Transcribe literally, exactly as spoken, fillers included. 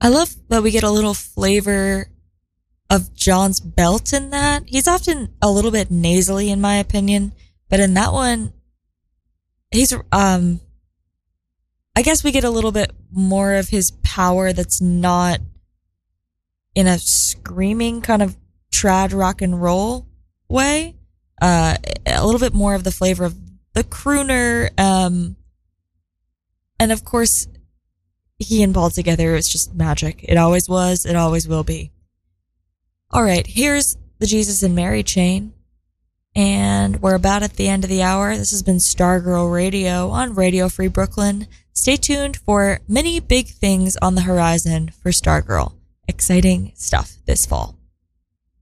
I love that we get a little flavor of John's belt in that. He's often a little bit nasally in my opinion, but in that one, he's, um, I guess we get a little bit more of his power that's not in a screaming kind of trad rock and roll way. Uh, a little bit more of the flavor of the crooner. Um, and of course, he and Paul together is just magic. It always was. It always will be. All right, here's the Jesus and Mary chain. And we're about at the end of the hour. This has been Stargirl Radio on Radio Free Brooklyn. Stay tuned for many big things on the horizon for Stargirl. Exciting stuff this fall.